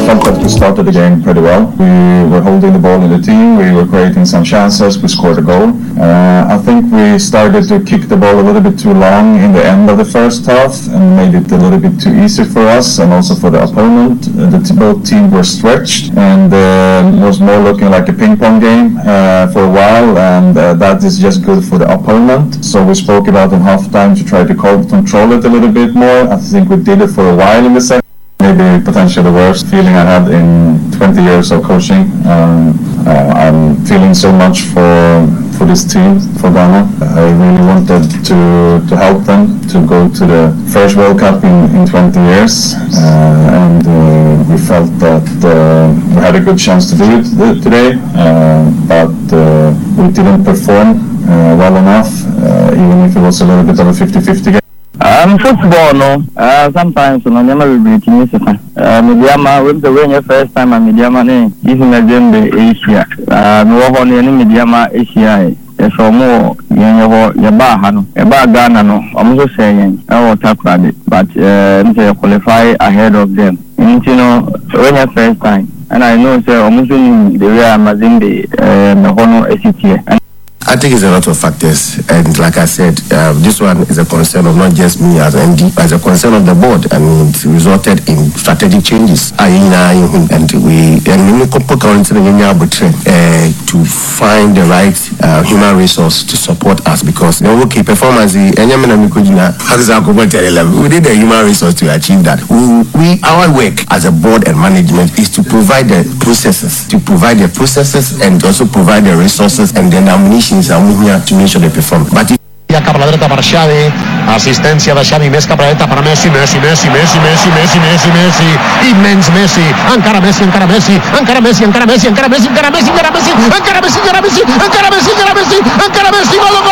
felt that we started the game pretty well. We were holding the ball in the team, we were creating some chances, we scored a goal. I think we started to kick the ball a little bit too long in the end of the first half and made it a little bit too easy for us and also for the opponent. Both teams were stretched and it was more looking like a ping pong game for a while, and that is just good for the opponent. So we spoke about in halftime to try to control it a little bit more. I think we did it for a while in the second. Maybe potentially the worst feeling I had in 20 years of coaching. I'm feeling so much for this team, for Ghana. I really wanted to help them to go to the first World Cup in 20 years, and we felt that we had a good chance to do it today, but we didn't perform well enough, even if it was a little bit of a 50-50 game. Football, no. Sometimes, no, never will be Mediama, with the way first time, and Mediama, even a game, Asia. No one in Mediama, Asia. So more, Yabahano, Yaba Ghana, no. I'm also saying, I will tap it, but they qualify ahead of them. And you know, when your first time, and I know, sir, almost in the way I'm Mazimbe, the Hono ACTA. I think it's a lot of factors, and like I said, this one is a concern of not just me as MD, but it's a concern of the board, and it resulted in strategic changes. And we to find the right human resource to support us, because okay, performance. We did the human resource to achieve that. Our work as a board and management is to provide the processes, and also provide the resources and the ammunition to make sure they perform. But cap a la dreta per Xavi, assistència de Xavi, més cap a la dreta per Messi, immens Messi, encara Messi, gol,